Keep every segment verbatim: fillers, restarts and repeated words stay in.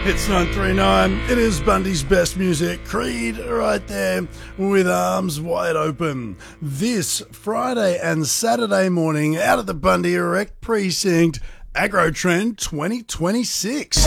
It's nine three nine. It is Bundy's best music. Creed right there with arms wide open. This Friday and Saturday morning out at the Bundy Erect Precinct, Agro Trend twenty twenty-six.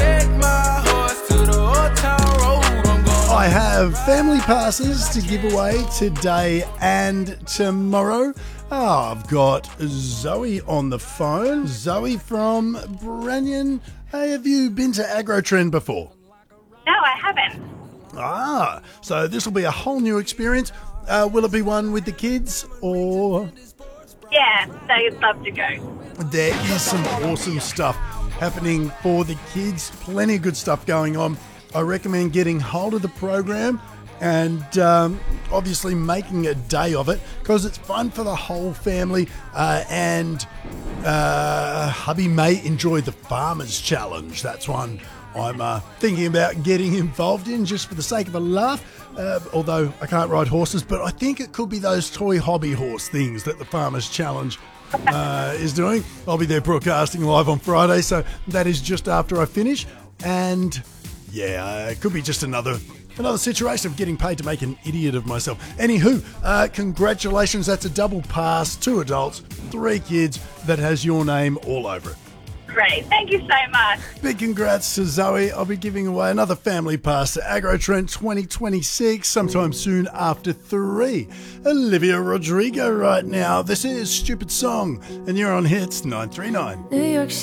I have family passes to give away today and tomorrow. Oh, I've got Zoe on the phone. Zoe from Branyan. Hey, have you been to Agro Trend before? No, I haven't. Ah, so this will be a whole new experience. Uh, will it be one with the kids or? Yeah, they'd love to go. There is some awesome stuff happening for the kids. Plenty of good stuff going on. I recommend getting hold of the program and um, obviously making a day of it because it's fun for the whole family. Uh, and uh, hubby may enjoy the Farmers Challenge. That's one I'm uh, thinking about getting involved in just for the sake of a laugh. Uh, although I can't ride horses, but I think it could be those toy hobby horse things that the Farmers Challenge uh, is doing. I'll be there broadcasting live on Friday, so that is just after I finish. And yeah, uh, it could be just another another situation of getting paid to make an idiot of myself. Anywho, uh, congratulations. That's a double pass, two adults, three kids that has your name all over it. Great. Thank you so much. Big congrats to Zoe. I'll be giving away another family pass to Agro Trend twenty twenty-six sometime soon after three. Olivia Rodrigo right now. This is Stupid Song, and you're on Hits nine three nine. New York City.